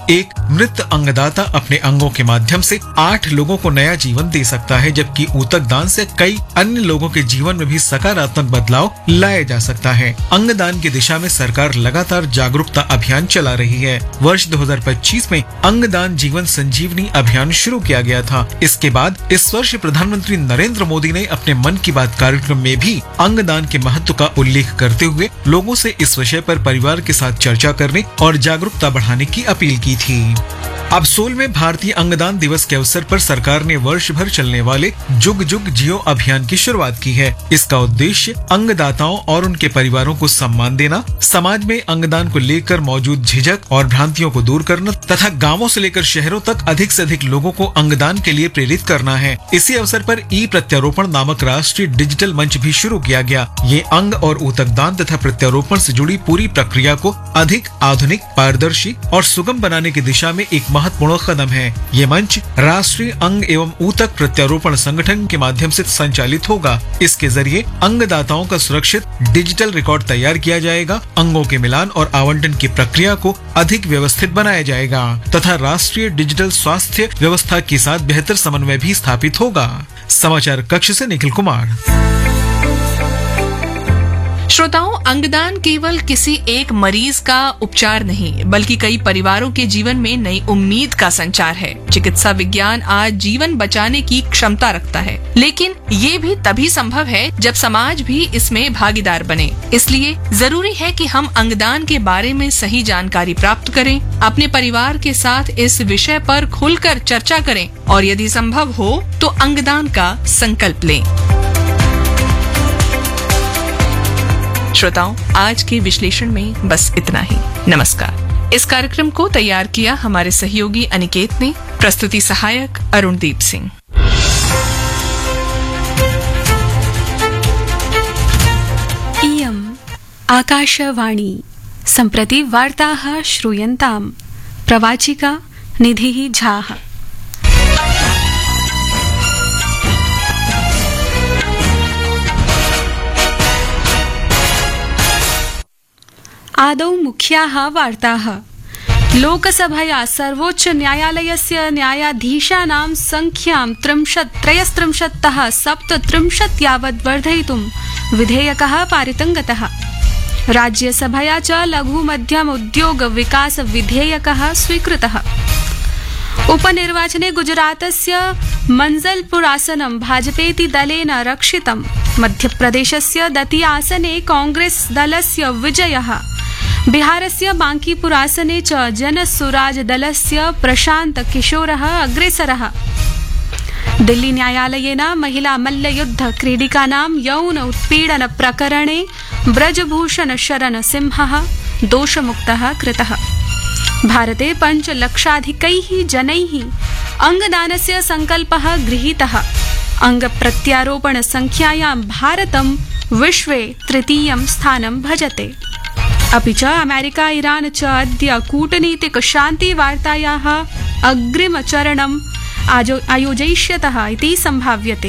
एक मृत अंगदाता अपने अंगों के माध्यम से 8 लोगों को नया जीवन दे सकता है, जबकि ऊतक दान से कई अन्य लोगों के जीवन में भी सकारात्मक बदलाव लाया जा सकता है। अंगदान की दिशा में सरकार लगातार जागरूकता अभियान चला रही है। वर्ष 2025 में अंगदान जीवन संजीवनी अभियान शुरू किया गया था। इसके बाद इस वर्ष प्रधानमंत्री नरेंद्र मोदी ने अपने मन की बात कार्यक्रम में भी अंगदान के महत्व का उल्लेख करते हुए लोगों से इस विषय पर परिवार के साथ चर्चा करने और जागरूकता बढ़ाने की अपील की थी। अब सोल में भारतीय अंगदान दिवस के अवसर पर सरकार ने वर्ष भर चलने वाले जुग जुग जियो अभियान की शुरुआत की है। इसका उद्देश्य अंगदाताओं और उनके परिवारों को सम्मान देना, समाज में अंगदान को लेकर मौजूद झिझक और भ्रांतियों को दूर करना तथा गांवों से लेकर शहरों तक अधिक से अधिक लोगों को अंगदान के लिए प्रेरित करना है। इसी अवसर पर ई प्रत्यारोपण नामक राष्ट्रीय डिजिटल मंच भी शुरू किया गया। ये अंग और ऊतक दान तथा प्रत्यारोपण से जुड़ी पूरी प्रक्रिया को अधिक आधुनिक, पारदर्शी और सुगम बनाने की दिशा में एक महत्वपूर्ण कदम है। ये मंच राष्ट्रीय अंग एवं ऊतक प्रत्यारोपण संगठन के माध्यम से संचालित होगा। इसके जरिए अंगदाताओं का सुरक्षित डिजिटल रिकॉर्ड तैयार किया जाएगा, अंगों के मिलान और आवंटन की प्रक्रिया को अधिक व्यवस्थित बनाया जाएगा तथा राष्ट्रीय डिजिटल स्वास्थ्य व्यवस्था के साथ बेहतर समन्वय भी स्थापित होगा। समाचार कक्ष से निखिल कुमार। श्रोताओं, अंगदान केवल किसी एक मरीज का उपचार नहीं, बल्कि कई परिवारों के जीवन में नई उम्मीद का संचार है। चिकित्सा विज्ञान आज जीवन बचाने की क्षमता रखता है, लेकिन ये भी तभी संभव है जब समाज भी इसमें भागीदार बने। इसलिए जरूरी है कि हम अंगदान के बारे में सही जानकारी प्राप्त करें, अपने परिवार के साथ इस विषय पर खुलकर चर्चा करें और यदि संभव हो तो अंगदान का संकल्प लें। श्रोताओं, आज के विश्लेषण में बस इतना ही। नमस्कार। इस कार्यक्रम को तैयार किया हमारे सहयोगी अनिकेत ने, प्रस्तुति सहायक अरुणदीप सिंह। इयम् आकाशवाणी, सम्प्रति वार्ताः श्रूयन्ताम्। प्रवाचिका निधिः झाः। आदौ मुख्याः वार्ताः। लोकसभया सर्वोच्च न्यायालयस्य न्यायाधीशानां संख्यां 33तः 37 यावत् वर्धयितुं विधेयकः पारितं गतः। राज्यसभया च लघु मध्यम उद्योग विकास विधेयकः स्वीकृतः। उपनिर्वाचने गुजरातस्य मंजलपुर आसनं भाजपेति दलेन रक्षितम्। मध्यप्रदेशस्य दति आसने कांग्रेस दलस्य विजयः। बिहारस्य बांकीपुर आसने च जनसुराज दलस्य प्रशांत किशोरः अग्रेसरः। दिल्ली न्यायालयेन महिला मल्लयुद्ध क्रीडिकानां यौन उत्पीडन प्रकरणे ब्रजभूषण शरण सिंहः दोषमुक्तः कृतः। भारते 5 लक्षाधिकैः जनैः अंगदानस्य संकल्पः गृहीतः। अंगप्रत्यारोपण संख्यायां भारतं विश्वे 3. स्थानं भजते। अपि च अमेरिका ईरान च अद्य कूटनीतिक शान्तिवार्तायाः अग्रिमचरणम् आयोजयिष्यतः इति सम्भाव्यते।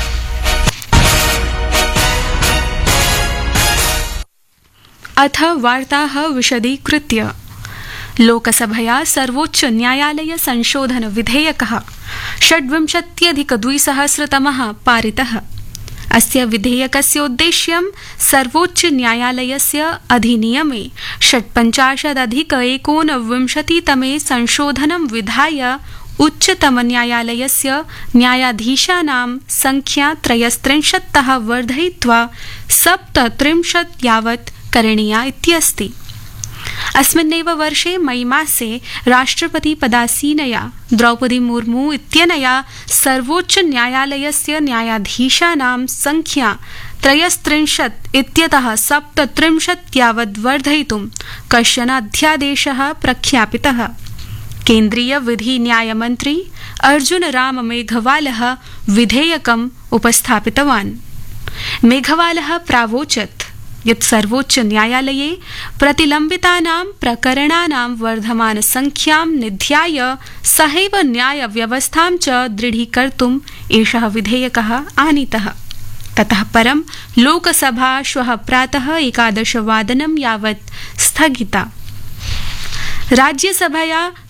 अथ वार्ताः विशदीकृत्य। लोकसभया सर्वोच्च न्यायालय संशोधन विधेयकः 26+2000 पारितः। अस्य विधेयकस्य उद्देश्यं सर्वोच्च न्यायालयस्य अधिनियमे 56+19 संशोधनं विधाय उच्चतम न्यायालयस्य न्यायाधीशानां संख्या 33तः वर्धयित्वा 37 यावत् करणीया इत्यस्ति। अस्मिन्नेव वर्षे मई मासे राष्ट्रपति पदासीनया द्रौपदी मुर्मू इत्यनया सर्वोच्च न्यायालयस्य न्यायाधीशानां संख्या 33 इत्यतः 37 यावत् वर्धयितुं कश्चन अध्यादेशः प्रख्यापितः। केन्द्रीय विधि न्यायमन्त्री अर्जुन राम मेघवालः विधेयकम् उपस्थापितवान्। मेघवालः प्रावोचत् यत् सर्वोच्च न्यायालये प्रतिलम्बितानां प्रकरणानां वर्धमान संख्यां निध्याय सहैव न्याय व्यवस्थां च दृढीकर्तुम् एषः विधेयकः आनीतः। ततः परं लोकसभा श्वः प्रातः 11 वादनं यावत् स्थगिता। राज्यसभया